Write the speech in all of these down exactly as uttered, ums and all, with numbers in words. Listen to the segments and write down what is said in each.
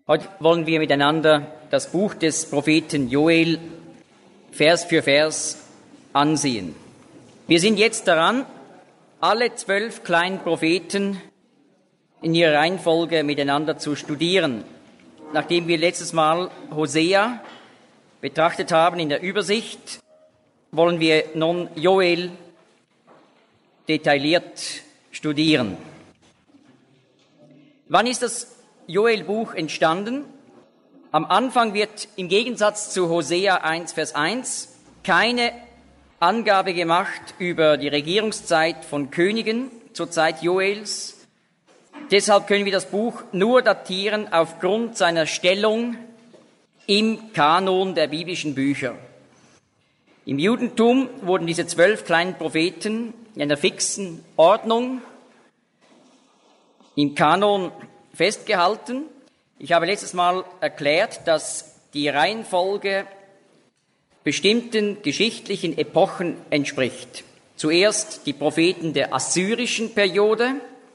Heute wollen wir miteinander das Buch des Propheten Joel Vers für Vers ansehen. Wir sind jetzt daran, alle zwölf kleinen Propheten in ihrer Reihenfolge miteinander zu studieren. Nachdem wir letztes Mal Hosea betrachtet haben in der Übersicht, wollen wir nun Joel detailliert studieren. Wann ist das Joel-Buch entstanden? Am Anfang wird im Gegensatz zu Hosea eins, Vers eins keine Angabe gemacht über die Regierungszeit von Königen zur Zeit Joels. Deshalb können wir das Buch nur datieren aufgrund seiner Stellung im Kanon der biblischen Bücher. Im Judentum wurden diese zwölf kleinen Propheten in einer fixen Ordnung im Kanon festgehalten. Ich habe letztes Mal erklärt, dass die Reihenfolge bestimmten geschichtlichen Epochen entspricht. Zuerst die Propheten der assyrischen Periode,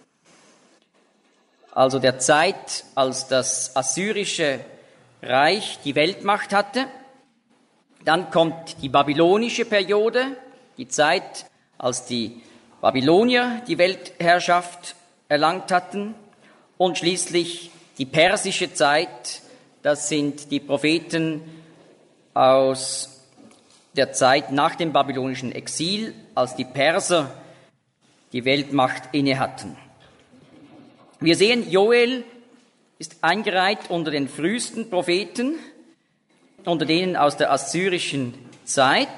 also der Zeit, als das assyrische Reich die Weltmacht hatte. Dann kommt die babylonische Periode, die Zeit, als die Babylonier die Weltherrschaft erlangt hatten. Und schließlich die persische Zeit, das sind die Propheten aus der Zeit nach dem babylonischen Exil, als die Perser die Weltmacht inne hatten. Wir sehen, Joel ist eingereiht unter den frühesten Propheten, unter denen aus der assyrischen Zeit.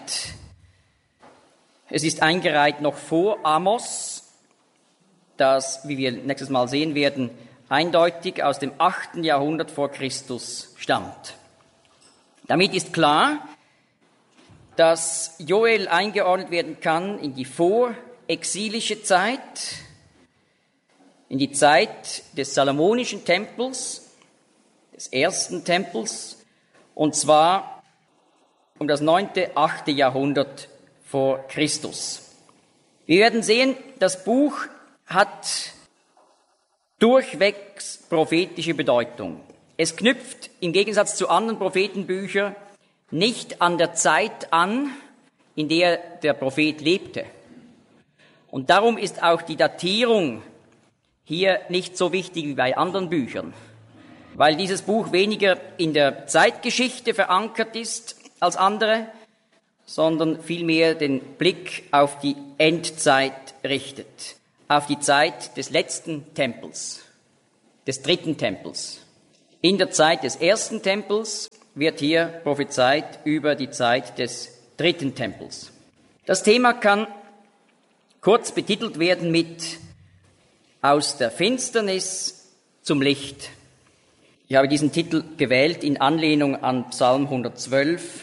Es ist eingereiht noch vor Amos, das, wie wir nächstes Mal sehen werden, eindeutig aus dem achten Jahrhundert vor Christus stammt. Damit ist klar, dass Joel eingeordnet werden kann in die vorexilische Zeit, in die Zeit des Salomonischen Tempels, des ersten Tempels, und zwar um das neunte, achte Jahrhundert vor Christus. Wir werden sehen, das Buch hat durchwegs prophetische Bedeutung. Es knüpft im Gegensatz zu anderen Prophetenbüchern nicht an der Zeit an, in der der Prophet lebte. Und darum ist auch die Datierung hier nicht so wichtig wie bei anderen Büchern, weil dieses Buch weniger in der Zeitgeschichte verankert ist als andere, sondern vielmehr den Blick auf die Endzeit richtet, auf die Zeit des letzten Tempels, des dritten Tempels. In der Zeit des ersten Tempels wird hier prophezeit über die Zeit des dritten Tempels. Das Thema kann kurz betitelt werden mit Aus der Finsternis zum Licht. Ich habe diesen Titel gewählt in Anlehnung an Psalm hundertzwölf,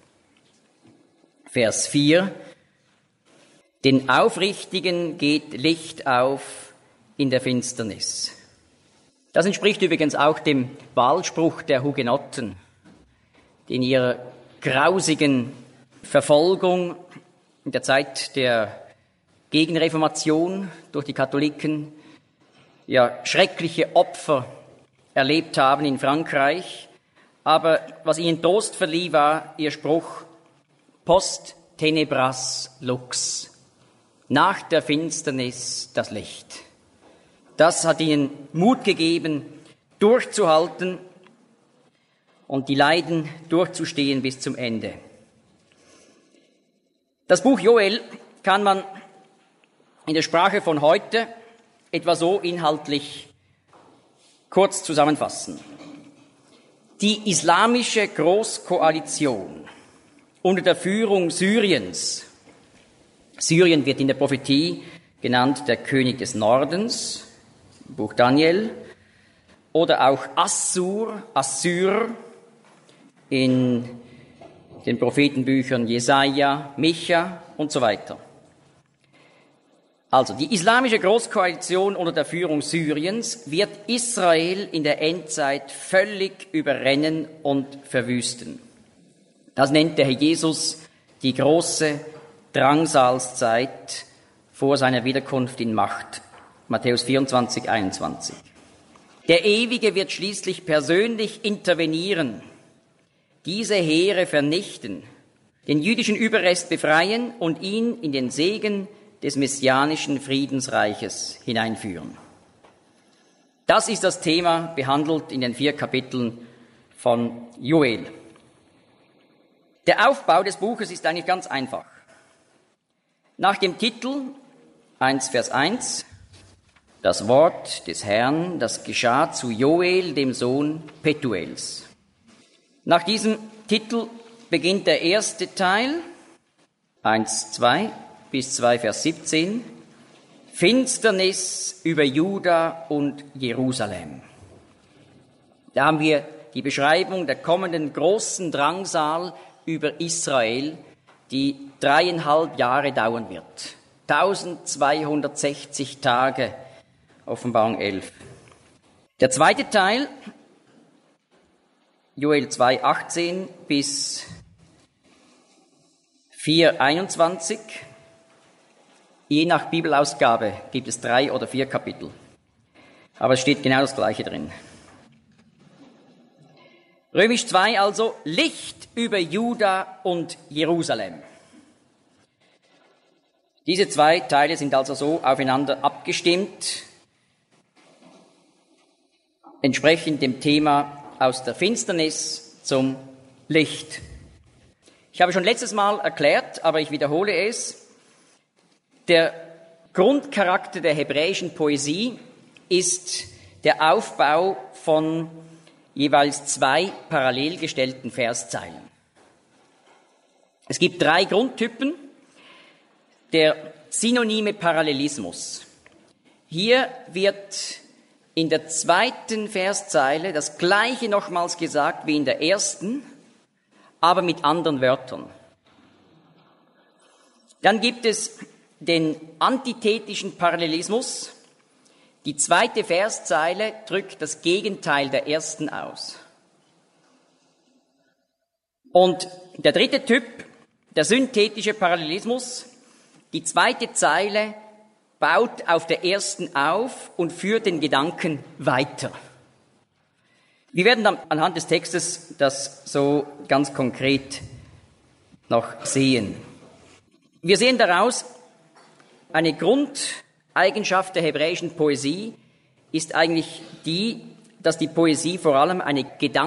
Vers vier. Den Aufrichtigen geht Licht auf in der Finsternis. Das entspricht übrigens auch dem Wahlspruch der Hugenotten, die in ihrer grausigen Verfolgung in der Zeit der Gegenreformation durch die Katholiken ja schreckliche Opfer erlebt haben in Frankreich. Aber was ihnen Trost verlieh, war ihr Spruch Post tenebras lux. Nach der Finsternis das Licht. Das hat ihnen Mut gegeben, durchzuhalten und die Leiden durchzustehen bis zum Ende. Das Buch Joel kann man in der Sprache von heute etwa so inhaltlich kurz zusammenfassen. Die islamische Großkoalition unter der Führung Syriens. Syrien wird in der Prophetie genannt der König des Nordens, im Buch Daniel, oder auch Assur, Assyr in den Prophetenbüchern Jesaja, Micha und so weiter. Also, die islamische Großkoalition unter der Führung Syriens wird Israel in der Endzeit völlig überrennen und verwüsten. Das nennt der Herr Jesus die große Drangsalszeit vor seiner Wiederkunft in Macht. Matthäus vierundzwanzig, einundzwanzig. Der Ewige wird schließlich persönlich intervenieren, diese Heere vernichten, den jüdischen Überrest befreien und ihn in den Segen des messianischen Friedensreiches hineinführen. Das ist das Thema, behandelt in den vier Kapiteln von Joel. Der Aufbau des Buches ist eigentlich ganz einfach. Nach dem Titel eins Vers eins, das Wort des Herrn, das geschah zu Joel, dem Sohn Petuels. Nach diesem Titel beginnt der erste Teil, eins, zwei bis zwei Vers siebzehn, Finsternis über Juda und Jerusalem. Da haben wir die Beschreibung der kommenden großen Drangsal über Israel, die dreieinhalb Jahre dauern wird. eintausendzweihundertsechzig Tage, Offenbarung elf. Der zweite Teil, Joel zwei, achtzehn bis vier, einundzwanzig. Je nach Bibelausgabe gibt es drei oder vier Kapitel. Aber es steht genau das Gleiche drin. Römisch zwei also, Licht über Juda und Jerusalem. Diese zwei Teile sind also so aufeinander abgestimmt, entsprechend dem Thema aus der Finsternis zum Licht. Ich habe schon letztes Mal erklärt, aber ich wiederhole es, der Grundcharakter der hebräischen Poesie ist der Aufbau von jeweils zwei parallel gestellten Verszeilen. Es gibt drei Grundtypen. Der synonyme Parallelismus. Hier wird in der zweiten Verszeile das Gleiche nochmals gesagt wie in der ersten, aber mit anderen Wörtern. Dann gibt es den antithetischen Parallelismus. Die zweite Verszeile drückt das Gegenteil der ersten aus. Und der dritte Typ, der synthetische Parallelismus, die zweite Zeile baut auf der ersten auf und führt den Gedanken weiter. Wir werden dann anhand des Textes das so ganz konkret noch sehen. Wir sehen daraus, eine Grundeigenschaft der hebräischen Poesie ist eigentlich die, dass die Poesie vor allem eine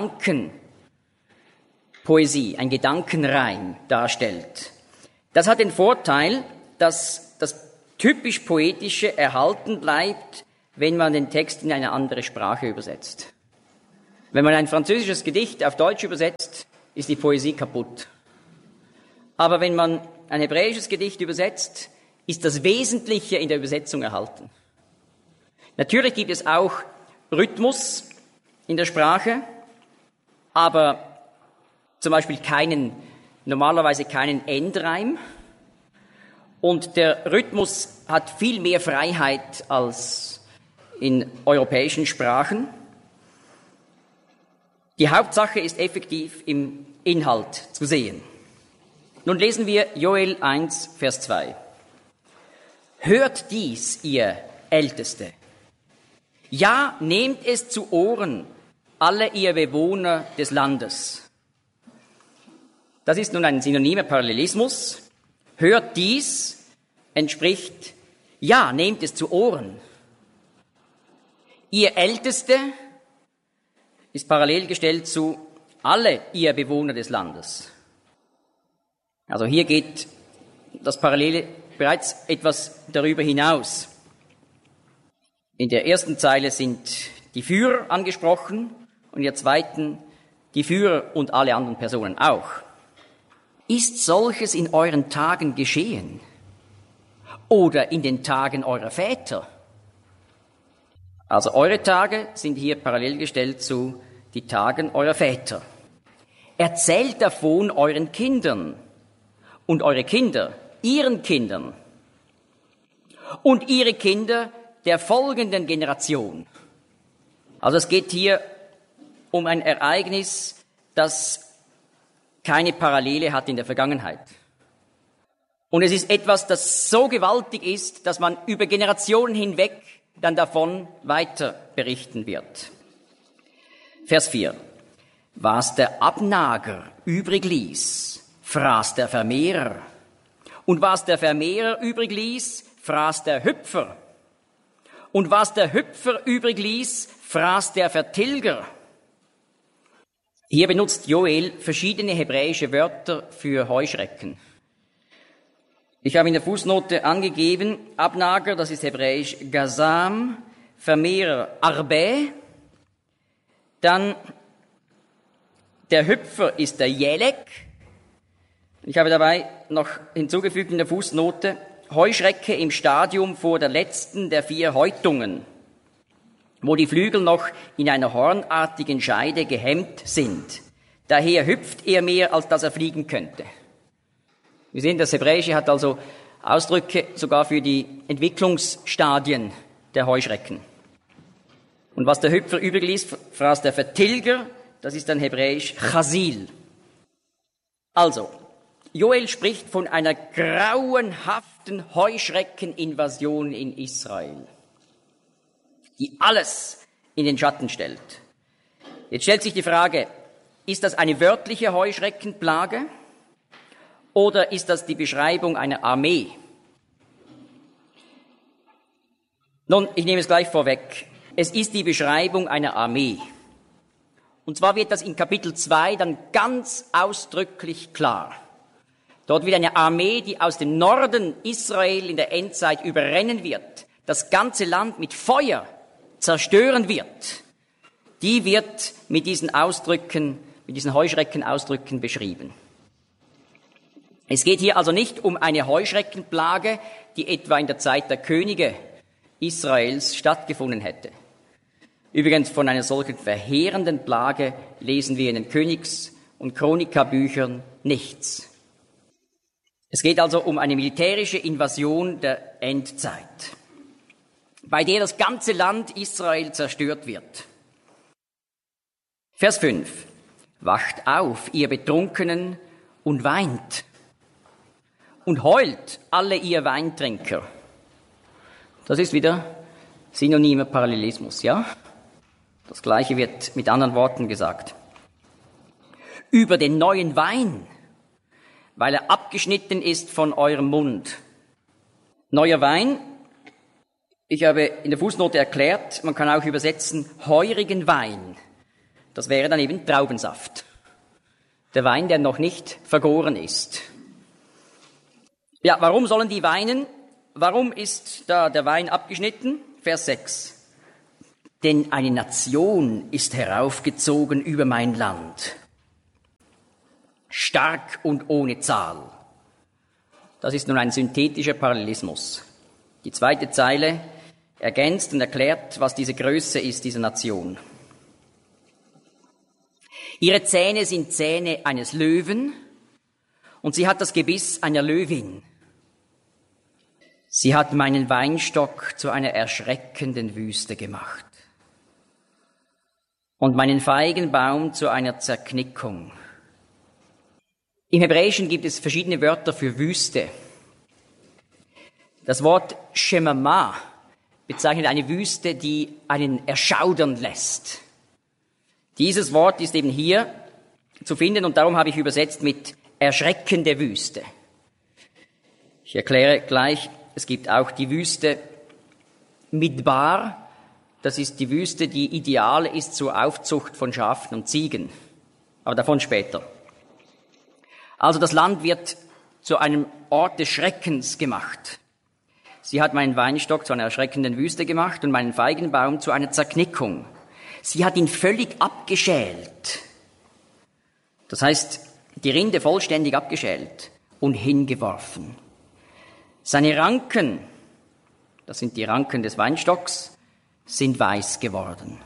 Gedankenpoesie, ein Gedankenreim darstellt. Das hat den Vorteil, dass das typisch Poetische erhalten bleibt, wenn man den Text in eine andere Sprache übersetzt. Wenn man ein französisches Gedicht auf Deutsch übersetzt, ist die Poesie kaputt. Aber wenn man ein hebräisches Gedicht übersetzt, ist das Wesentliche in der Übersetzung erhalten. Natürlich gibt es auch Rhythmus in der Sprache, aber zum Beispiel keinen, normalerweise keinen Endreim. Und der Rhythmus hat viel mehr Freiheit als in europäischen Sprachen. Die Hauptsache ist effektiv im Inhalt zu sehen. Nun lesen wir Joel eins, Vers zwei. Hört dies, ihr Älteste. Ja, nehmt es zu Ohren, alle ihr Bewohner des Landes. Das ist nun ein synonymer Parallelismus. Hört dies entspricht, ja, nehmt es zu Ohren. Ihr Älteste ist parallel gestellt zu alle ihr Bewohner des Landes. Also hier geht das Parallele bereits etwas darüber hinaus. In der ersten Zeile sind die Führer angesprochen und in der zweiten die Führer und alle anderen Personen auch. Ist solches in euren Tagen geschehen? Oder in den Tagen eurer Väter? Also eure Tage sind hier parallel gestellt zu die Tagen eurer Väter. Erzählt davon euren Kindern und eure Kinder ihren Kindern und ihre Kinder der folgenden Generation. Also es geht hier um ein Ereignis, das keine Parallele hat in der Vergangenheit. Und es ist etwas, das so gewaltig ist, dass man über Generationen hinweg dann davon weiter berichten wird. Vers vier. Was der Abnager übrig ließ, fraß der Vermehrer. Und was der Vermehrer übrig ließ, fraß der Hüpfer. Und was der Hüpfer übrig ließ, fraß der Vertilger. Hier benutzt Joel verschiedene hebräische Wörter für Heuschrecken. Ich habe in der Fußnote angegeben, Abnager, das ist hebräisch Gazam, Vermehrer Arbe, dann der Hüpfer ist der Jelek. Ich habe dabei noch hinzugefügt in der Fußnote, Heuschrecke im Stadium vor der letzten der vier Häutungen, wo die Flügel noch in einer hornartigen Scheide gehemmt sind. Daher hüpft er mehr, als dass er fliegen könnte. Wir sehen, das Hebräische hat also Ausdrücke sogar für die Entwicklungsstadien der Heuschrecken. Und was der Hüpfer übrig ließ, fraß der Vertilger, das ist dann hebräisch Chasil. Also, Joel spricht von einer grauenhaften Heuschreckeninvasion in Israel, die alles in den Schatten stellt. Jetzt stellt sich die Frage, ist das eine wörtliche Heuschreckenplage oder ist das die Beschreibung einer Armee? Nun, ich nehme es gleich vorweg. Es ist die Beschreibung einer Armee. Und zwar wird das in Kapitel zwei dann ganz ausdrücklich klar. Dort wird eine Armee, die aus dem Norden Israel in der Endzeit überrennen wird, das ganze Land mit Feuer zerstören wird, die wird mit diesen Ausdrücken, mit diesen Heuschreckenausdrücken beschrieben. Es geht hier also nicht um eine Heuschreckenplage, die etwa in der Zeit der Könige Israels stattgefunden hätte. Übrigens von einer solchen verheerenden Plage lesen wir in den Königs- und Chronikabüchern nichts. Es geht also um eine militärische Invasion der Endzeit, bei der das ganze Land Israel zerstört wird. Vers fünf. Wacht auf, ihr Betrunkenen, und weint. Und heult, alle ihr Weintrinker. Das ist wieder synonymer Parallelismus, ja? Das Gleiche wird mit anderen Worten gesagt. Über den neuen Wein, weil er abgeschnitten ist von eurem Mund. Neuer Wein, ich habe in der Fußnote erklärt, man kann auch übersetzen heurigen Wein. Das wäre dann eben Traubensaft. Der Wein, der noch nicht vergoren ist. Ja, warum sollen die weinen? Warum ist da der Wein abgeschnitten? Vers sechs. Denn eine Nation ist heraufgezogen über mein Land. Stark und ohne Zahl. Das ist nun ein synthetischer Parallelismus. Die zweite Zeile ergänzt und erklärt, was diese Größe ist, dieser Nation. Ihre Zähne sind Zähne eines Löwen und sie hat das Gebiss einer Löwin. Sie hat meinen Weinstock zu einer erschreckenden Wüste gemacht und meinen Feigenbaum zu einer Zerknickung. Im Hebräischen gibt es verschiedene Wörter für Wüste. Das Wort Shemama bezeichnet eine Wüste, die einen erschaudern lässt. Dieses Wort ist eben hier zu finden und darum habe ich übersetzt mit erschreckende Wüste. Ich erkläre gleich, es gibt auch die Wüste Midbar. Das ist die Wüste, die ideal ist zur Aufzucht von Schafen und Ziegen. Aber davon später. Also das Land wird zu einem Ort des Schreckens gemacht. Sie hat meinen Weinstock zu einer erschreckenden Wüste gemacht und meinen Feigenbaum zu einer Zerknickung. Sie hat ihn völlig abgeschält. Das heißt, die Rinde vollständig abgeschält und hingeworfen. Seine Ranken, das sind die Ranken des Weinstocks, sind weiß geworden.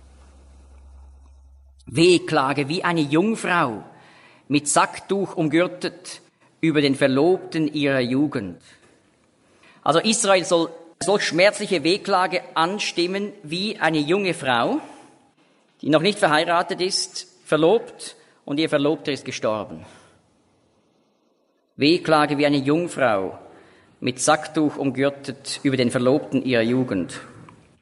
Wehklage wie eine Jungfrau, mit Sacktuch umgürtet über den Verlobten ihrer Jugend. Also Israel soll solch schmerzliche Wehklage anstimmen wie eine junge Frau, die noch nicht verheiratet ist, verlobt und ihr Verlobter ist gestorben. Wehklage wie eine Jungfrau, mit Sacktuch umgürtet über den Verlobten ihrer Jugend.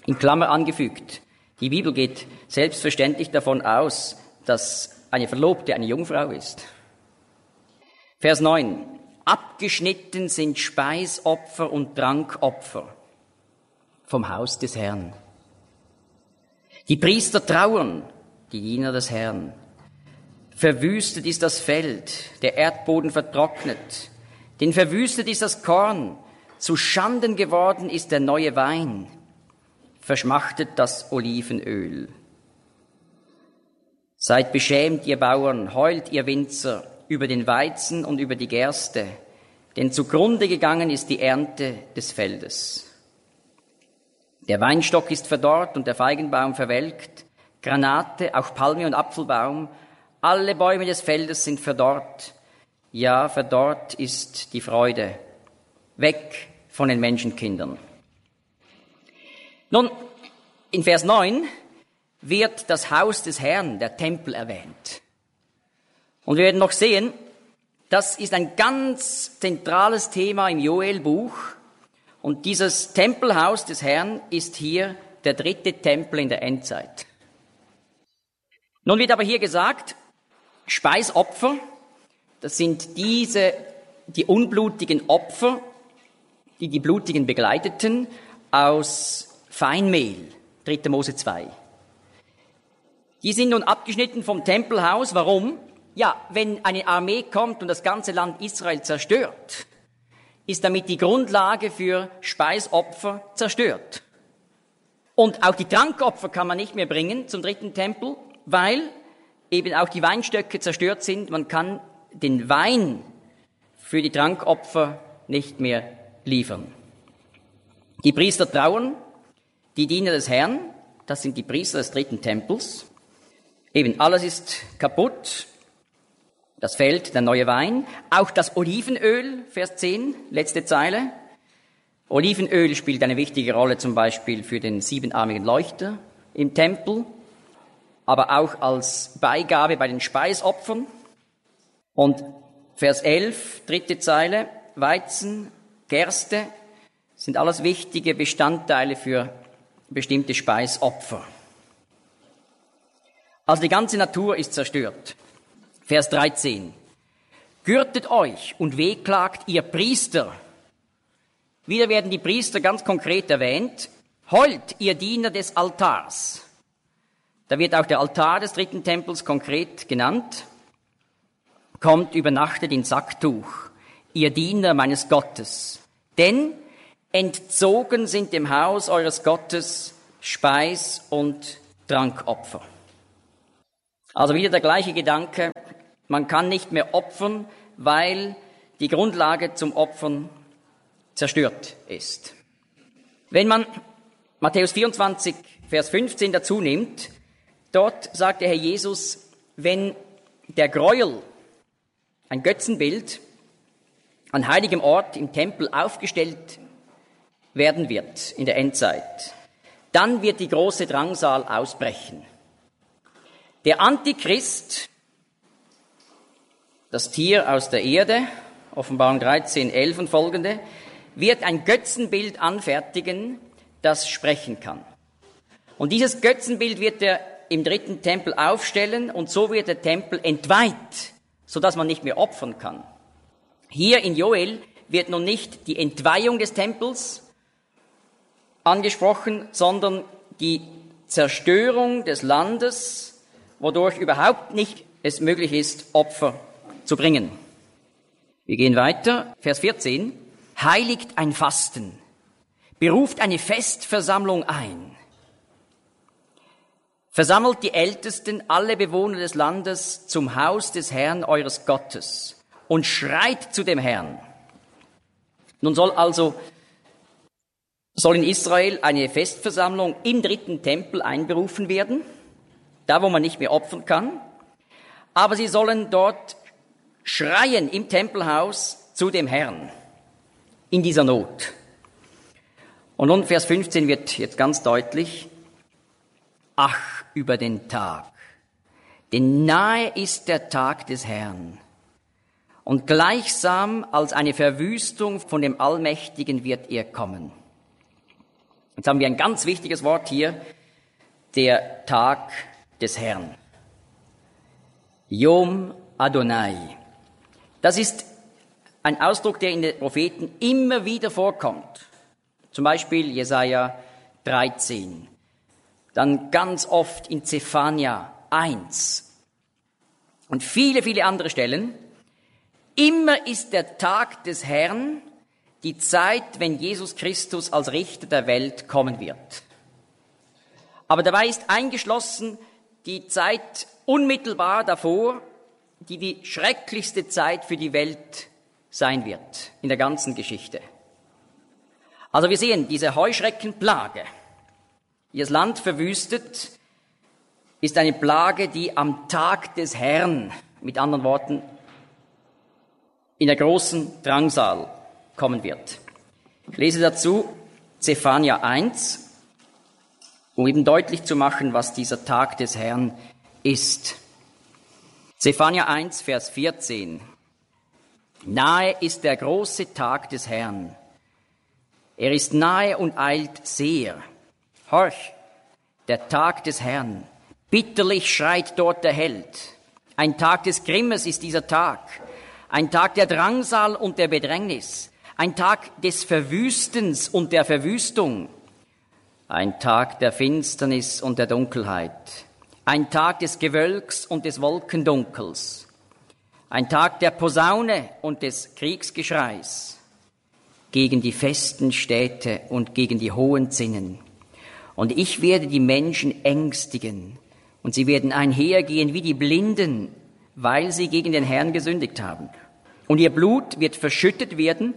In Klammer angefügt. Die Bibel geht selbstverständlich davon aus, dass eine Verlobte eine Jungfrau ist. Vers neun. Abgeschnitten sind Speisopfer und Trankopfer vom Haus des Herrn. Die Priester trauern, die Diener des Herrn. Verwüstet ist das Feld, der Erdboden vertrocknet, denn verwüstet ist das Korn, zu Schanden geworden ist der neue Wein, verschmachtet das Olivenöl. Seid beschämt, ihr Bauern, heult, ihr Winzer, über den Weizen und über die Gerste, denn zugrunde gegangen ist die Ernte des Feldes. Der Weinstock ist verdorrt und der Feigenbaum verwelkt, Granate, auch Palme und Apfelbaum, alle Bäume des Feldes sind verdorrt. Ja, verdorrt ist die Freude. Weg von den Menschenkindern. Nun, in Vers neun wird das Haus des Herrn, der Tempel, erwähnt. Und wir werden noch sehen, das ist ein ganz zentrales Thema im Joel-Buch. Und dieses Tempelhaus des Herrn ist hier der dritte Tempel in der Endzeit. Nun wird aber hier gesagt, Speisopfer, das sind diese, die unblutigen Opfer, die die blutigen begleiteten, aus Feinmehl, dritter Mose zwei. Die sind nun abgeschnitten vom Tempelhaus. Warum? Ja, wenn eine Armee kommt und das ganze Land Israel zerstört, ist damit die Grundlage für Speisopfer zerstört. Und auch die Trankopfer kann man nicht mehr bringen zum dritten Tempel, weil eben auch die Weinstöcke zerstört sind. Man kann den Wein für die Trankopfer nicht mehr liefern. Die Priester trauern, die Diener des Herrn, das sind die Priester des dritten Tempels. Eben alles ist kaputt. Das Feld, der neue Wein, auch das Olivenöl, Vers zehn, letzte Zeile. Olivenöl spielt eine wichtige Rolle zum Beispiel für den siebenarmigen Leuchter im Tempel, aber auch als Beigabe bei den Speisopfern. Und Vers elf, dritte Zeile, Weizen, Gerste sind alles wichtige Bestandteile für bestimmte Speisopfer. Also die ganze Natur ist zerstört. Vers dreizehn. Gürtet euch und wehklagt ihr Priester. Wieder werden die Priester ganz konkret erwähnt. Heult ihr Diener des Altars. Da wird auch der Altar des dritten Tempels konkret genannt. Kommt, übernachtet in Sacktuch, ihr Diener meines Gottes. Denn entzogen sind dem Haus eures Gottes Speis- und Trankopfer. Also wieder der gleiche Gedanke. Man kann nicht mehr opfern, weil die Grundlage zum Opfern zerstört ist. Wenn man Matthäus vierundzwanzig, Vers fünfzehn dazu nimmt, dort sagt der Herr Jesus, wenn der Gräuel, ein Götzenbild, an heiligem Ort im Tempel aufgestellt werden wird in der Endzeit, dann wird die große Drangsal ausbrechen. Der Antichrist, das Tier aus der Erde, Offenbarung dreizehn, elf und folgende, wird ein Götzenbild anfertigen, das sprechen kann. Und dieses Götzenbild wird er im dritten Tempel aufstellen und so wird der Tempel entweiht, sodass man nicht mehr opfern kann. Hier in Joel wird nun nicht die Entweihung des Tempels angesprochen, sondern die Zerstörung des Landes, wodurch überhaupt nicht es möglich ist, Opfer zu bringen. Wir gehen weiter, Vers vierzehn. Heiligt ein Fasten, beruft eine Festversammlung ein. Versammelt die Ältesten, alle Bewohner des Landes zum Haus des Herrn eures Gottes und schreit zu dem Herrn. Nun soll also, soll in Israel eine Festversammlung im dritten Tempel einberufen werden, da wo man nicht mehr opfern kann, aber sie sollen dort schreien im Tempelhaus zu dem Herrn in dieser Not. Und nun Vers fünfzehn wird jetzt ganz deutlich, ach über den Tag, denn nahe ist der Tag des Herrn und gleichsam als eine Verwüstung von dem Allmächtigen wird er kommen. Jetzt haben wir ein ganz wichtiges Wort hier, der Tag des Herrn. Yom Adonai. Das ist ein Ausdruck, der in den Propheten immer wieder vorkommt. Zum Beispiel Jesaja dreizehn. Dann ganz oft in Zephania eins. Und viele, viele andere Stellen. Immer ist der Tag des Herrn die Zeit, wenn Jesus Christus als Richter der Welt kommen wird. Aber dabei ist eingeschlossen die Zeit unmittelbar davor, die die schrecklichste Zeit für die Welt sein wird in der ganzen Geschichte. Also wir sehen diese Heuschreckenplage, die das Land verwüstet, ist eine Plage, die am Tag des Herrn, mit anderen Worten, in der großen Drangsal kommen wird. Ich lese dazu Zephania eins, um eben deutlich zu machen, was dieser Tag des Herrn ist. Zephania eins, Vers vierzehn. Nahe ist der große Tag des Herrn. Er ist nahe und eilt sehr. Horch, der Tag des Herrn. Bitterlich schreit dort der Held. Ein Tag des Grimmes ist dieser Tag. Ein Tag der Drangsal und der Bedrängnis. Ein Tag des Verwüstens und der Verwüstung. Ein Tag der Finsternis und der Dunkelheit. Ein Tag des Gewölks und des Wolkendunkels. Ein Tag der Posaune und des Kriegsgeschreis. Gegen die festen Städte und gegen die hohen Zinnen. Und ich werde die Menschen ängstigen. Und sie werden einhergehen wie die Blinden, weil sie gegen den Herrn gesündigt haben. Und ihr Blut wird verschüttet werden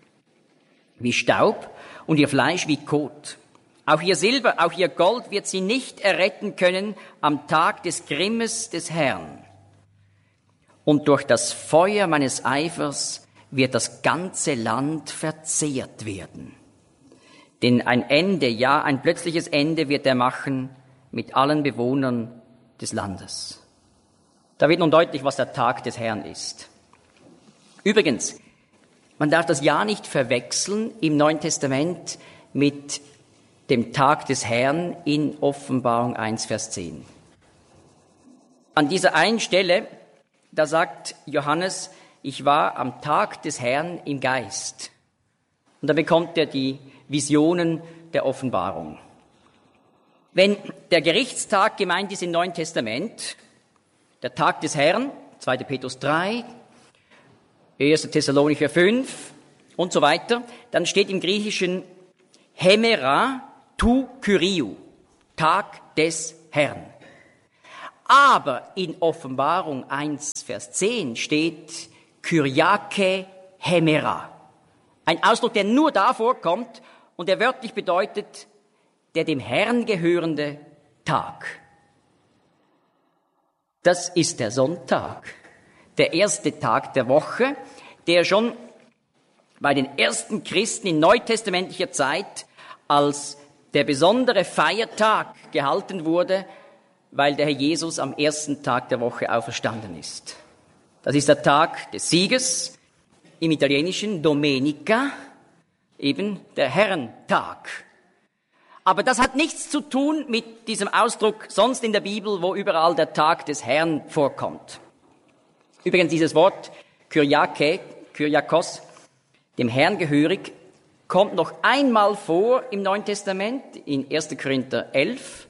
wie Staub und ihr Fleisch wie Kot. Auch ihr Silber, auch ihr Gold wird sie nicht erretten können am Tag des Grimmes des Herrn. Und durch das Feuer meines Eifers wird das ganze Land verzehrt werden. Denn ein Ende, ja, ein plötzliches Ende wird er machen mit allen Bewohnern des Landes. Da wird nun deutlich, was der Tag des Herrn ist. Übrigens, man darf das ja nicht verwechseln im Neuen Testament mit dem Tag des Herrn in Offenbarung eins, Vers zehn. An dieser einen Stelle, da sagt Johannes, ich war am Tag des Herrn im Geist. Und da bekommt er die Visionen der Offenbarung. Wenn der Gerichtstag gemeint ist im Neuen Testament, der Tag des Herrn, zweiter Petrus drei, erster Thessalonicher fünf und so weiter, dann steht im Griechischen Hemera tu Kyriou, Tag des Herrn. Aber in Offenbarung eins, Vers zehn steht Kyriake Hemera. Ein Ausdruck, der nur da vorkommt und der wörtlich bedeutet, der dem Herrn gehörende Tag. Das ist der Sonntag, der erste Tag der Woche, der schon bei den ersten Christen in neutestamentlicher Zeit als der besondere Feiertag gehalten wurde, weil der Herr Jesus am ersten Tag der Woche auferstanden ist. Das ist der Tag des Sieges, im Italienischen Domenica, eben der Herrentag. Aber das hat nichts zu tun mit diesem Ausdruck sonst in der Bibel, wo überall der Tag des Herrn vorkommt. Übrigens dieses Wort Kyriake, Kyriakos, dem Herrn gehörig, kommt noch einmal vor im Neuen Testament, in erster Korinther elf,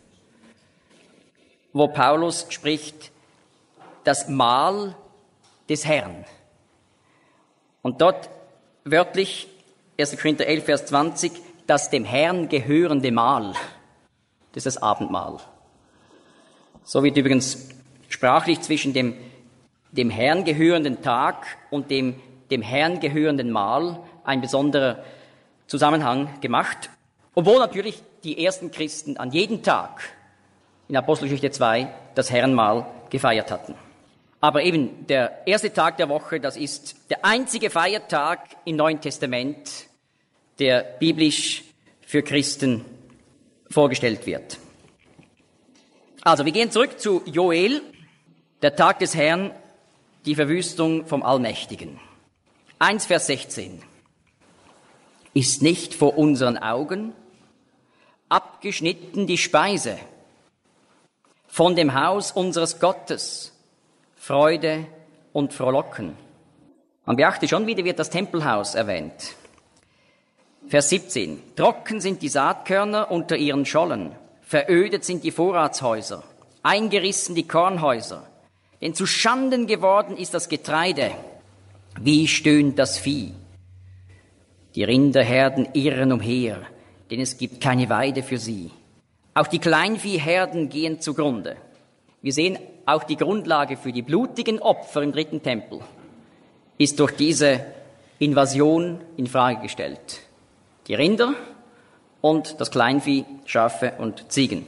wo Paulus spricht, das Mahl des Herrn. Und dort wörtlich, erster Korinther elf, Vers zwanzig, das dem Herrn gehörende Mahl. Das ist das Abendmahl. So wird übrigens sprachlich zwischen dem, dem Herrn gehörenden Tag und dem, dem Herrn gehörenden Mahl ein besonderer Zusammenhang gemacht, obwohl natürlich die ersten Christen an jedem Tag in Apostelgeschichte zwei das Herrenmahl gefeiert hatten. Aber eben der erste Tag der Woche, das ist der einzige Feiertag im Neuen Testament, der biblisch für Christen vorgestellt wird. Also, wir gehen zurück zu Joel, der Tag des Herrn, die Verwüstung vom Allmächtigen. eins, Vers sechzehn. Ist nicht vor unseren Augen abgeschnitten die Speise von dem Haus unseres Gottes, Freude und Frohlocken. Man beachte schon, wieder wird das Tempelhaus erwähnt. Vers siebzehn. Trocken sind die Saatkörner unter ihren Schollen, verödet sind die Vorratshäuser, eingerissen die Kornhäuser, denn zu Schanden geworden ist das Getreide. Wie stöhnt das Vieh? Die Rinderherden irren umher, denn es gibt keine Weide für sie. Auch die Kleinviehherden gehen zugrunde. Wir sehen, auch die Grundlage für die blutigen Opfer im dritten Tempel ist durch diese Invasion in Frage gestellt. Die Rinder und das Kleinvieh, Schafe und Ziegen.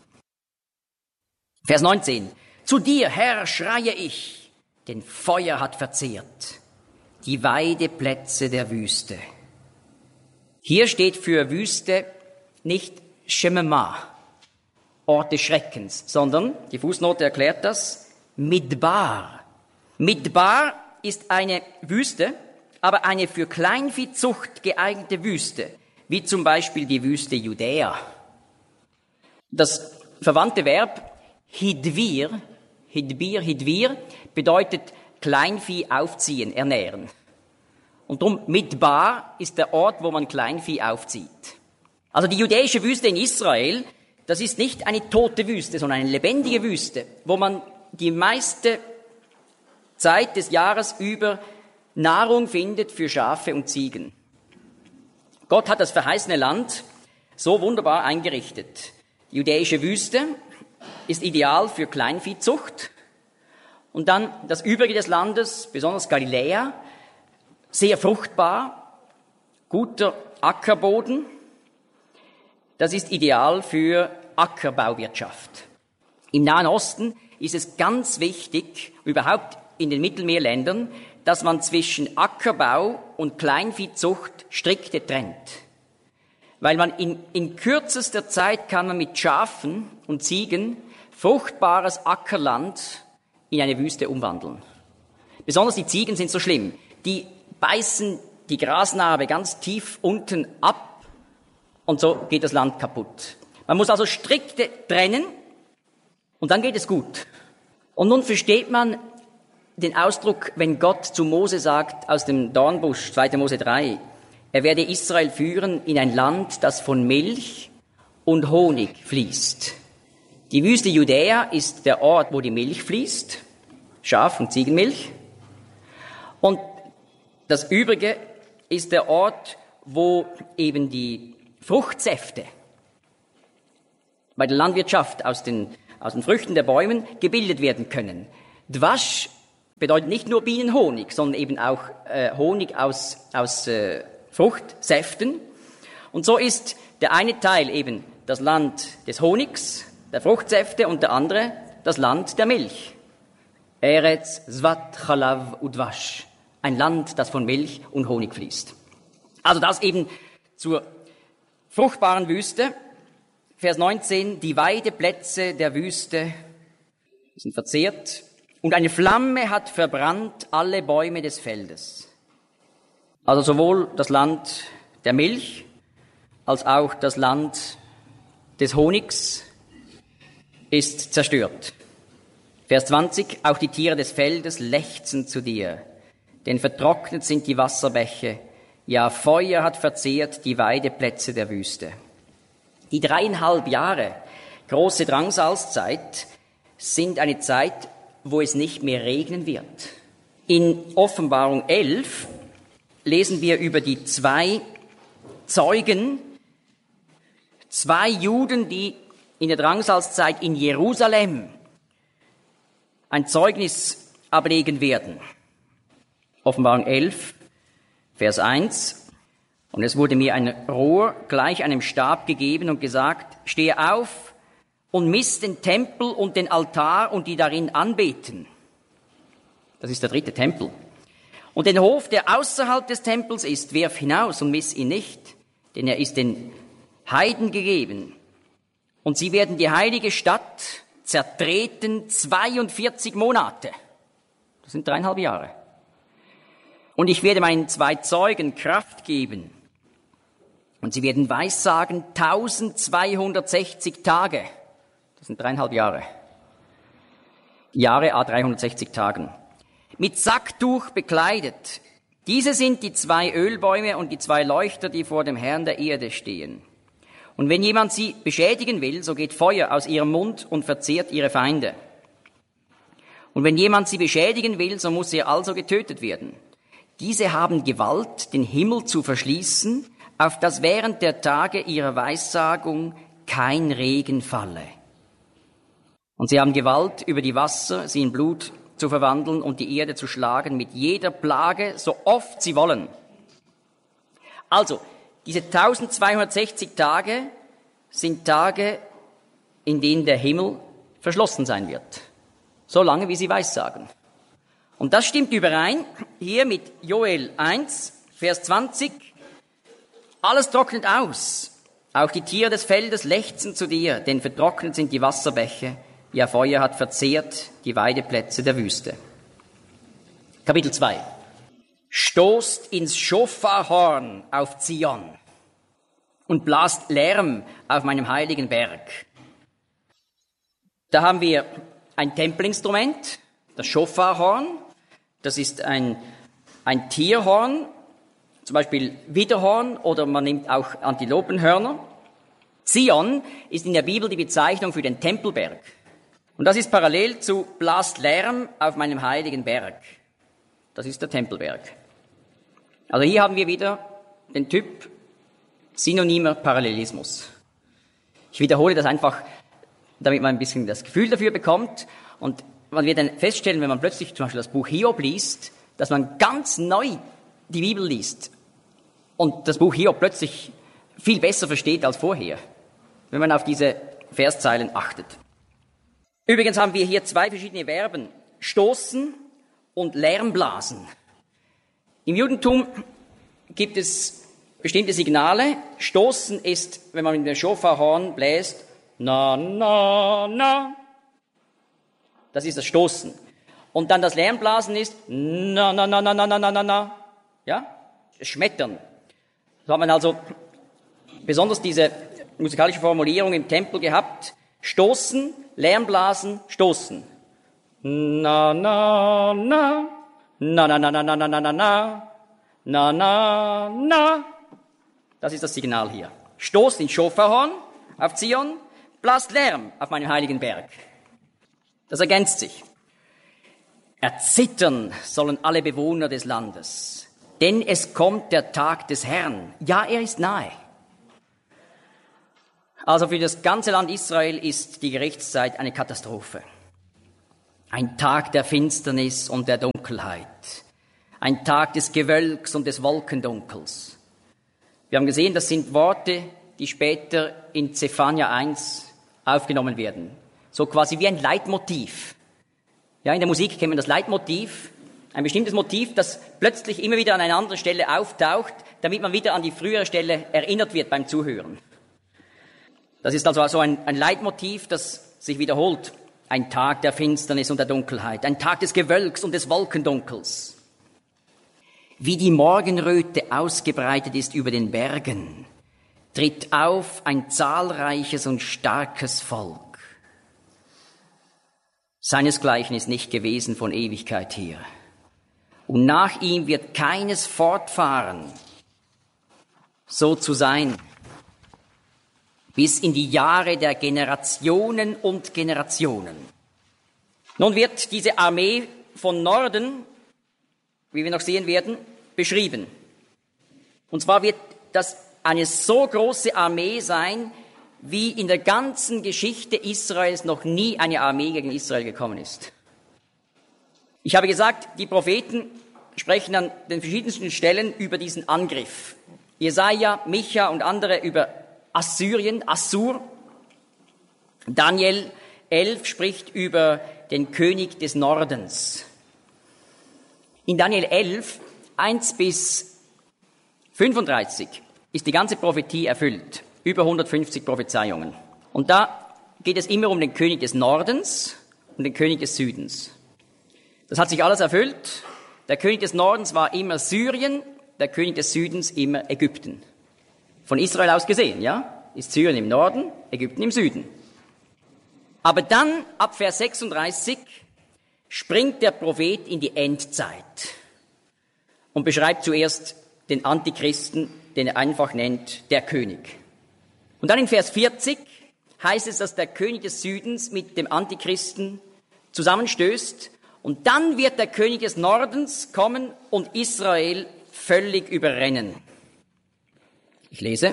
Vers neunzehn. Zu dir, Herr, schreie ich, denn Feuer hat verzehrt die Weideplätze der Wüste. Hier steht für Wüste nicht Shemema, Ort des Schreckens, sondern, die Fußnote erklärt das, Midbar. Midbar ist eine Wüste, aber eine für Kleinviehzucht geeignete Wüste, wie zum Beispiel die Wüste Judäa. Das verwandte Verb Hidvir, Hidbir, Hidvir, bedeutet Kleinvieh aufziehen, ernähren. Und drum Midbar ist der Ort, wo man Kleinvieh aufzieht. Also die judäische Wüste in Israel, das ist nicht eine tote Wüste, sondern eine lebendige Wüste, wo man die meiste Zeit des Jahres über Nahrung findet für Schafe und Ziegen. Gott hat das verheißene Land so wunderbar eingerichtet. Die judäische Wüste ist ideal für Kleinviehzucht und dann das Übrige des Landes, besonders Galiläa, sehr fruchtbar, guter Ackerboden. Das ist ideal für Ackerbauwirtschaft. Im Nahen Osten ist es ganz wichtig, überhaupt in den Mittelmeerländern, dass man zwischen Ackerbau und Kleinviehzucht strikte trennt. Weil man in, in kürzester Zeit kann man mit Schafen und Ziegen fruchtbares Ackerland in eine Wüste umwandeln. Besonders die Ziegen sind so schlimm. Die beißen die Grasnarbe ganz tief unten ab und so geht das Land kaputt. Man muss also strikte trennen und dann geht es gut. Und nun versteht man den Ausdruck, wenn Gott zu Mose sagt aus dem Dornbusch, zweiter Mose drei, er werde Israel führen in ein Land, das von Milch und Honig fließt. Die Wüste Judäa ist der Ort, wo die Milch fließt, Schaf- und Ziegenmilch. Und das Übrige ist der Ort, wo eben die Fruchtsäfte bei der Landwirtschaft aus den, aus den Früchten der Bäumen gebildet werden können. Dwasch bedeutet nicht nur Bienenhonig, sondern eben auch äh, Honig aus, aus äh, Fruchtsäften. Und so ist der eine Teil eben das Land des Honigs, der Fruchtsäfte, und der andere das Land der Milch. Eretz, Zvat, Chalav, Udwasch. Ein Land, das von Milch und Honig fließt. Also das eben zur fruchtbaren Wüste. Vers neunzehn, die Weideplätze der Wüste sind verzehrt und eine Flamme hat verbrannt alle Bäume des Feldes. Also sowohl das Land der Milch als auch das Land des Honigs ist zerstört. Vers zwanzig, auch die Tiere des Feldes lechzen zu dir, denn vertrocknet sind die Wasserbäche, ja, Feuer hat verzehrt die Weideplätze der Wüste. Die dreieinhalb Jahre große Drangsalzzeit sind eine Zeit, wo es nicht mehr regnen wird. In Offenbarung elf lesen wir über die zwei Zeugen, zwei Juden, die in der Drangsalzzeit in Jerusalem ein Zeugnis ablegen werden. Offenbarung elf, Vers eins. Und es wurde mir ein Rohr gleich einem Stab gegeben und gesagt, stehe auf und miss den Tempel und den Altar und die darin anbeten. Das ist der dritte Tempel. Und den Hof, der außerhalb des Tempels ist, werf hinaus und miss ihn nicht, denn er ist den Heiden gegeben. Und sie werden die heilige Stadt zertreten zweiundvierzig Monate. Das sind dreieinhalb Jahre. Und ich werde meinen zwei Zeugen Kraft geben, Und sie werden weissagen eintausendzweihundertsechzig Tage. Das sind dreieinhalb Jahre. Jahre a dreihundertsechzig Tagen. Mit Sacktuch bekleidet. Diese sind die zwei Ölbäume und die zwei Leuchter, die vor dem Herrn der Erde stehen. Und wenn jemand sie beschädigen will, so geht Feuer aus ihrem Mund und verzehrt ihre Feinde. Und wenn jemand sie beschädigen will, so muss er also getötet werden. Diese haben Gewalt, den Himmel zu verschließen, auf dass während der Tage ihrer Weissagung kein Regen falle. Und sie haben Gewalt über die Wasser, sie in Blut zu verwandeln und die Erde zu schlagen mit jeder Plage, so oft sie wollen. Also, diese eintausendzweihundertsechzig Tage sind Tage, in denen der Himmel verschlossen sein wird. So lange, wie sie weissagen. Und das stimmt überein hier mit Joel eins, Vers zwanzig. Alles trocknet aus. Auch die Tiere des Feldes lechzen zu dir, denn vertrocknet sind die Wasserbäche. Ja, Feuer hat verzehrt die Weideplätze der Wüste. Kapitel zwei. Stoßt ins Schofarhorn auf Zion und blast Lärm auf meinem heiligen Berg. Da haben wir ein Tempelinstrument, das Schofarhorn. Das ist ein, ein Tierhorn, zum Beispiel Widderhorn oder man nimmt auch Antilopenhörner. Zion ist in der Bibel die Bezeichnung für den Tempelberg. Und das ist parallel zu blast Lärm auf meinem heiligen Berg. Das ist der Tempelberg. Also hier haben wir wieder den Typ synonymer Parallelismus. Ich wiederhole das einfach, damit man ein bisschen das Gefühl dafür bekommt. Und man wird dann feststellen, wenn man plötzlich zum Beispiel das Buch Hiob liest, dass man ganz neu die Bibel liest und das Buch Hiob plötzlich viel besser versteht als vorher, wenn man auf diese Verszeilen achtet. Übrigens haben wir hier zwei verschiedene Verben, stoßen und Lärmblasen. Im Judentum gibt es bestimmte Signale. Stoßen ist, wenn man mit dem Schofarhorn bläst, na, na, na. Das ist das Stoßen. Und dann das Lärmblasen ist na, na, na, na, na, na, na, na, na. Ja? Schmettern. So hat man also besonders diese musikalische Formulierung im Tempel gehabt. Stoßen, Lärmblasen, stoßen. Na, na, na. Na, na, na, na, na, na, na, na, na. Na, na, na. Das ist das Signal hier. Stoßt ins Schofarhorn auf Zion, blast Lärm auf meinem heiligen Berg. Das ergänzt sich. Erzittern sollen alle Bewohner des Landes, denn es kommt der Tag des Herrn. Ja, er ist nahe. Also für das ganze Land Israel ist die Gerichtszeit eine Katastrophe. Ein Tag der Finsternis und der Dunkelheit. Ein Tag des Gewölks und des Wolkendunkels. Wir haben gesehen, das sind Worte, die später in Zephania eins aufgenommen werden. So quasi wie ein Leitmotiv. Ja, in der Musik kennt man das Leitmotiv, ein bestimmtes Motiv, das plötzlich immer wieder an einer anderen Stelle auftaucht, damit man wieder an die frühere Stelle erinnert wird beim Zuhören. Das ist also so ein, ein Leitmotiv, das sich wiederholt. Ein Tag der Finsternis und der Dunkelheit, ein Tag des Gewölks und des Wolkendunkels. Wie die Morgenröte ausgebreitet ist über den Bergen, tritt auf ein zahlreiches und starkes Volk. Seinesgleichen ist nicht gewesen von Ewigkeit her. Und nach ihm wird keines fortfahren, so zu sein, bis in die Jahre der Generationen und Generationen. Nun wird diese Armee von Norden, wie wir noch sehen werden, beschrieben. Und zwar wird das eine so große Armee sein, wie in der ganzen Geschichte Israels noch nie eine Armee gegen Israel gekommen ist. Ich habe gesagt, die Propheten sprechen an den verschiedensten Stellen über diesen Angriff. Jesaja, Micha und andere über Assyrien, Assur. Daniel elf spricht über den König des Nordens. In Daniel elf, eins bis fünfunddreißig ist die ganze Prophetie erfüllt. Über hundertfünfzig Prophezeiungen. Und da geht es immer um den König des Nordens und den König des Südens. Das hat sich alles erfüllt. Der König des Nordens war immer Syrien, der König des Südens immer Ägypten. Von Israel aus gesehen, ja, ist Syrien im Norden, Ägypten im Süden. Aber dann, ab Vers sechsunddreißig, springt der Prophet in die Endzeit und beschreibt zuerst den Antichristen, den er einfach nennt, der König. Und dann in Vers vierzig heißt es, dass der König des Südens mit dem Antichristen zusammenstößt und dann wird der König des Nordens kommen und Israel völlig überrennen. Ich lese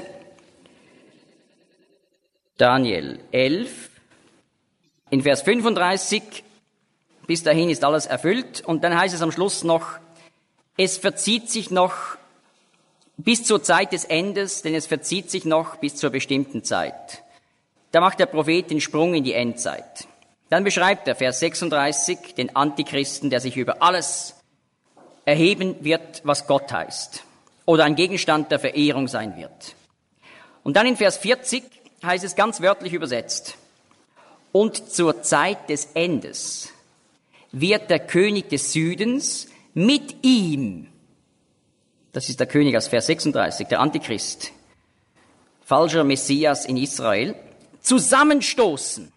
Daniel elf, in Vers fünfunddreißig, bis dahin ist alles erfüllt und dann heißt es am Schluss noch, es verzieht sich noch bis zur Zeit des Endes, denn es verzieht sich noch bis zur bestimmten Zeit. Da macht der Prophet den Sprung in die Endzeit. Dann beschreibt er, Vers sechsunddreißig, den Antichristen, der sich über alles erheben wird, was Gott heißt, oder ein Gegenstand der Verehrung sein wird. Und dann in Vers vierzig heißt es ganz wörtlich übersetzt, und zur Zeit des Endes wird der König des Südens mit ihm, das ist der König aus Vers sechsunddreißig, der Antichrist, falscher Messias in Israel, zusammenstoßen.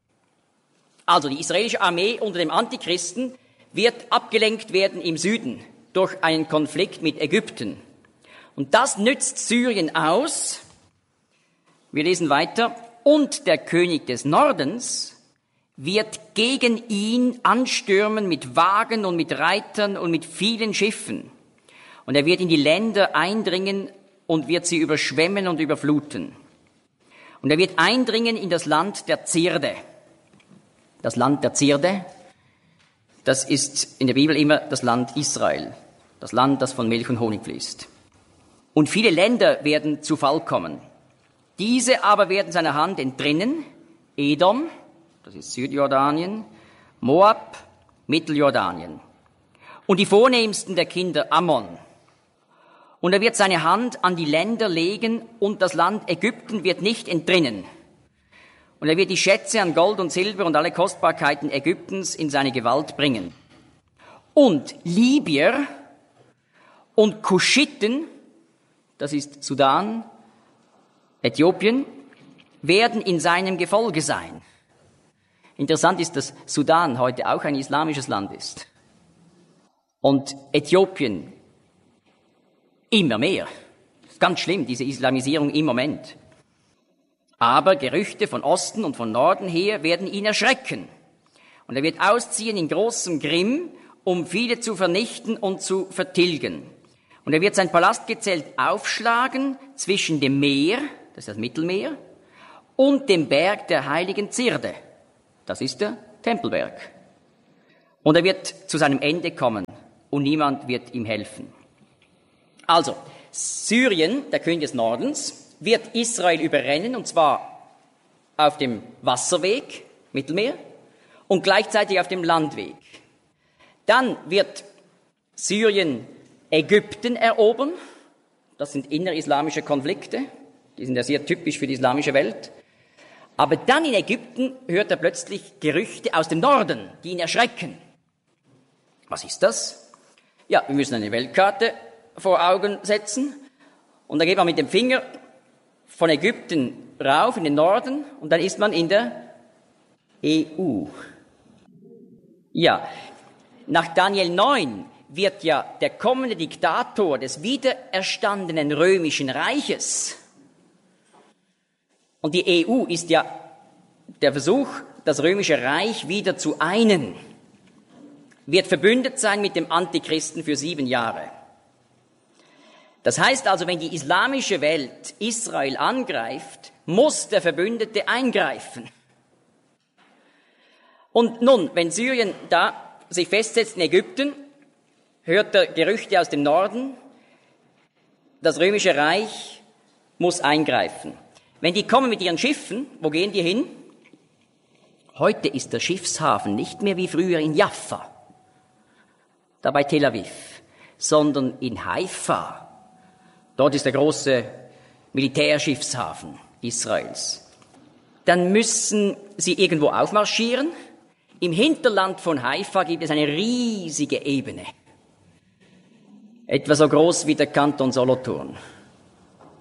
Also die israelische Armee unter dem Antichristen wird abgelenkt werden im Süden durch einen Konflikt mit Ägypten. Und das nützt Syrien aus. Wir lesen weiter. Und der König des Nordens wird gegen ihn anstürmen mit Wagen und mit Reitern und mit vielen Schiffen. Und er wird in die Länder eindringen und wird sie überschwemmen und überfluten. Und er wird eindringen in das Land der Zierde. Das Land der Zierde, das ist in der Bibel immer das Land Israel. Das Land, das von Milch und Honig fließt. Und viele Länder werden zu Fall kommen. Diese aber werden seiner Hand entrinnen, Edom, das ist Südjordanien, Moab, Mitteljordanien und die vornehmsten der Kinder Ammon. Und er wird seine Hand an die Länder legen und das Land Ägypten wird nicht entrinnen. Und er wird die Schätze an Gold und Silber und alle Kostbarkeiten Ägyptens in seine Gewalt bringen. Und Libyer und Kuschiten, das ist Sudan, Äthiopien, werden in seinem Gefolge sein. Interessant ist, dass Sudan heute auch ein islamisches Land ist. Und Äthiopien immer mehr. Das ist ganz schlimm, diese Islamisierung im Moment. Aber Gerüchte von Osten und von Norden her werden ihn erschrecken. Und er wird ausziehen in großem Grimm, um viele zu vernichten und zu vertilgen. Und er wird sein Palastgezelt aufschlagen zwischen dem Meer, das ist das Mittelmeer, und dem Berg der heiligen Zierde. Das ist der Tempelberg. Und er wird zu seinem Ende kommen und niemand wird ihm helfen. Also, Syrien, der König des Nordens, wird Israel überrennen, und zwar auf dem Wasserweg, Mittelmeer, und gleichzeitig auf dem Landweg. Dann wird Syrien Ägypten erobern. Das sind innerislamische Konflikte. Die sind ja sehr typisch für die islamische Welt. Aber dann in Ägypten hört er plötzlich Gerüchte aus dem Norden, die ihn erschrecken. Was ist das? Ja, wir müssen eine Weltkarte vor Augen setzen. Und dann geht man mit dem Finger von Ägypten rauf in den Norden und dann ist man in der E U. Ja, nach Daniel neun wird ja der kommende Diktator des wiedererstandenen römischen Reiches. Und die E U ist ja der Versuch, das römische Reich wieder zu einen, wird verbündet sein mit dem Antichristen für sieben Jahre. Das heißt also, wenn die islamische Welt Israel angreift, muss der Verbündete eingreifen. Und nun, wenn Syrien da sich festsetzt in Ägypten, hört er Gerüchte aus dem Norden, das römische Reich muss eingreifen. Wenn die kommen mit ihren Schiffen, wo gehen die hin? Heute ist der Schiffshafen nicht mehr wie früher in Jaffa, da bei Tel Aviv, sondern in Haifa. Dort ist der große Militärschiffshafen Israels. Dann müssen sie irgendwo aufmarschieren. Im Hinterland von Haifa gibt es eine riesige Ebene, etwa so groß wie der Kanton Solothurn.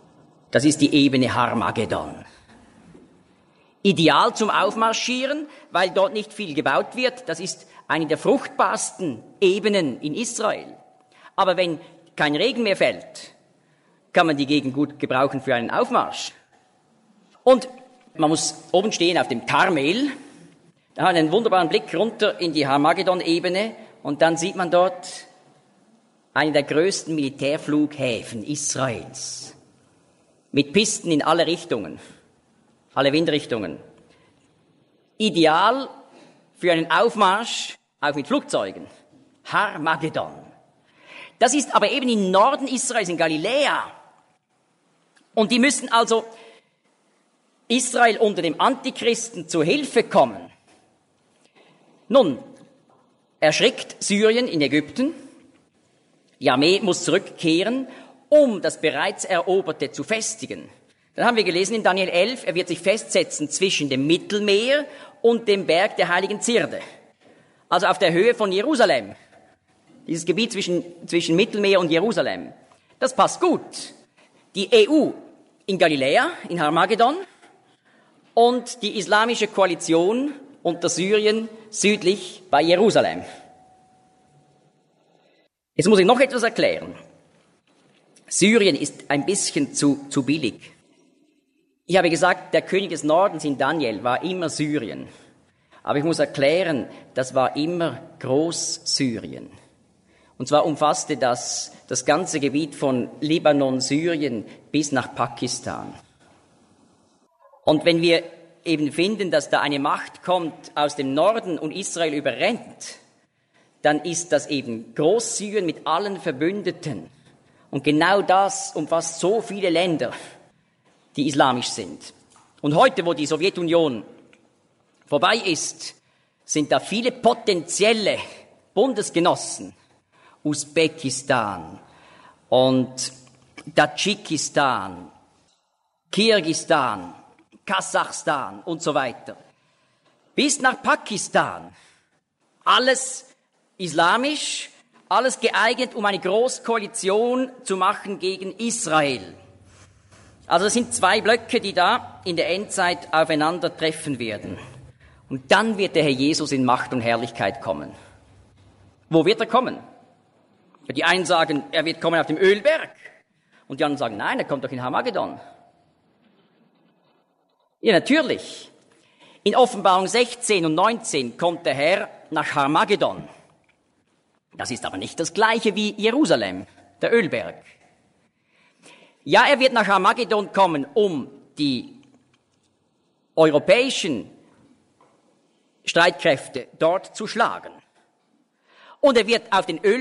Das ist die Ebene Harmagedon. Ideal zum Aufmarschieren, weil dort nicht viel gebaut wird. Das ist eine der fruchtbarsten Ebenen in Israel. Aber wenn kein Regen mehr fällt, kann man die Gegend gut gebrauchen für einen Aufmarsch. Und man muss oben stehen auf dem Karmel, da hat man einen wunderbaren Blick runter in die Harmagedon-Ebene und dann sieht man dort einen der größten Militärflughäfen Israels. Mit Pisten in alle Richtungen, alle Windrichtungen. Ideal für einen Aufmarsch, auch mit Flugzeugen. Harmagedon. Das ist aber eben im Norden Israels, in Galiläa. Und die müssen also Israel unter dem Antichristen zu Hilfe kommen. Nun, erschrickt Syrien in Ägypten. Die Armee muss zurückkehren, um das bereits Eroberte zu festigen. Dann haben wir gelesen in Daniel elf, er wird sich festsetzen zwischen dem Mittelmeer und dem Berg der heiligen Zierde. Also auf der Höhe von Jerusalem. Dieses Gebiet zwischen, zwischen Mittelmeer und Jerusalem. Das passt gut. Die E U in Galiläa, in Harmagedon, und die islamische Koalition unter Syrien südlich bei Jerusalem. Jetzt muss ich noch etwas erklären. Syrien ist ein bisschen zu, zu billig. Ich habe gesagt, der König des Nordens in Daniel war immer Syrien. Aber ich muss erklären, das war immer Großsyrien. Und zwar umfasste das das ganze Gebiet von Libanon, Syrien bis nach Pakistan. Und wenn wir eben finden, dass da eine Macht kommt aus dem Norden und Israel überrennt, dann ist das eben Großsyrien mit allen Verbündeten. Und genau das umfasst so viele Länder, die islamisch sind. Und heute, wo die Sowjetunion vorbei ist, sind da viele potenzielle Bundesgenossen, Usbekistan und Tadschikistan, Kirgisistan, Kasachstan und so weiter, bis nach Pakistan. Alles islamisch, alles geeignet, um eine Großkoalition zu machen gegen Israel. Also es sind zwei Blöcke, die da in der Endzeit aufeinandertreffen werden. Und dann wird der Herr Jesus in Macht und Herrlichkeit kommen. Wo wird er kommen? Die einen sagen, er wird kommen auf dem Ölberg. Und die anderen sagen, nein, er kommt doch in Harmagedon. Ja, natürlich. In Offenbarung sechzehn und neunzehn kommt der Herr nach Harmagedon. Das ist aber nicht das Gleiche wie Jerusalem, der Ölberg. Ja, er wird nach Harmagedon kommen, um die europäischen Streitkräfte dort zu schlagen. Und er wird auf den Ölberg